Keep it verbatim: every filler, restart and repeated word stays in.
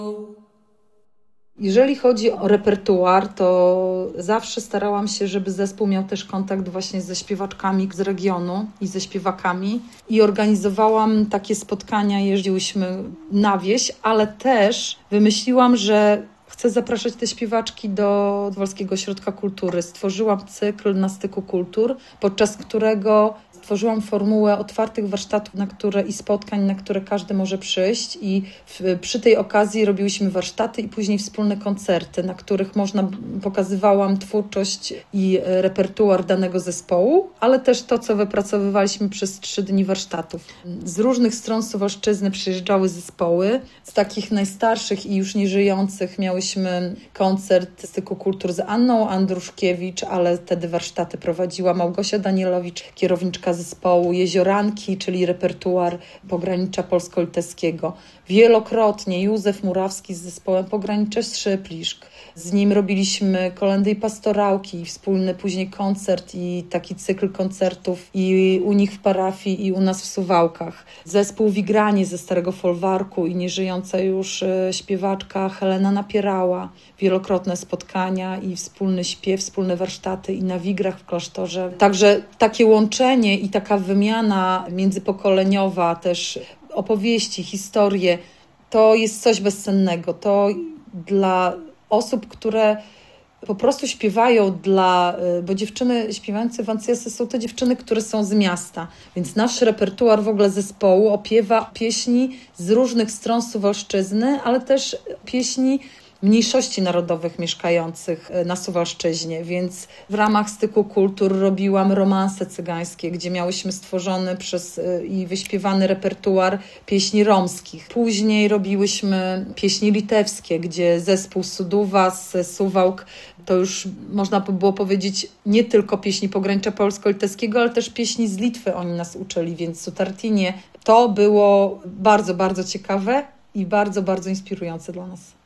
Jeżeli chodzi o repertuar, to zawsze starałam się, żeby zespół miał też kontakt właśnie ze śpiewaczkami z regionu i ze śpiewakami. I organizowałam takie spotkania, jeździłyśmy na wieś, ale też wymyśliłam, że chcę zapraszać te śpiewaczki do Wolskiego Ośrodka Kultury. Stworzyłam cykl na styku kultur, podczas którego stworzyłam formułę otwartych warsztatów na które, i spotkań, na które każdy może przyjść i w, przy tej okazji robiłyśmy warsztaty i później wspólne koncerty, na których można pokazywałam twórczość i repertuar danego zespołu, ale też to, co wypracowywaliśmy przez trzy dni warsztatów. Z różnych stron Suwalszczyzny przyjeżdżały zespoły. Z takich najstarszych i już nieżyjących miałyśmy koncert styku kultur z Anną Andruszkiewicz, ale wtedy warsztaty prowadziła Małgosia Danielowicz, kierowniczka zespołu Jezioranki, czyli repertuar pogranicza polsko-litewskiego. Wielokrotnie Józef Murawski z zespołem Pogranicze Szczypliszk. Z nim robiliśmy kolendy i pastorałki, wspólny później koncert i taki cykl koncertów i u nich w parafii i u nas w Suwałkach. Zespół Wigranie ze Starego Folwarku i nieżyjąca już śpiewaczka Helena Napierała. Wielokrotne spotkania i wspólny śpiew, wspólne warsztaty i na wigrach w klasztorze. Także takie łączenie i taka wymiana międzypokoleniowa, też opowieści, historie, to jest coś bezcennego. To dla osób, które po prostu śpiewają dla, bo dziewczyny śpiewające w Ancjasy są to dziewczyny, które są z miasta, więc nasz repertuar w ogóle zespołu opiewa pieśni z różnych stron Suwalszczyzny, ale też pieśni mniejszości narodowych mieszkających na Suwalszczyźnie, więc w ramach styku kultur robiłam romanse cygańskie, gdzie miałyśmy stworzony przez i wyśpiewany repertuar pieśni romskich. Później robiłyśmy pieśni litewskie, gdzie zespół Suduwa z Suwałk, to już można by było powiedzieć nie tylko pieśni pogranicza polsko-litewskiego, ale też pieśni z Litwy oni nas uczyli, więc Sutartinie. To było bardzo, bardzo ciekawe i bardzo, bardzo inspirujące dla nas.